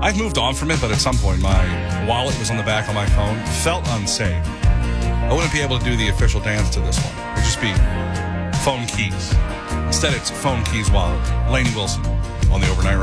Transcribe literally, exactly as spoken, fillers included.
I've moved on from it, but at some point my wallet was on the back of my phone. Felt unsafe. I wouldn't be able to do the official dance to this one. It'd just be phone keys. Instead, it's phone keys wallet. Lainey Wilson on the Overnight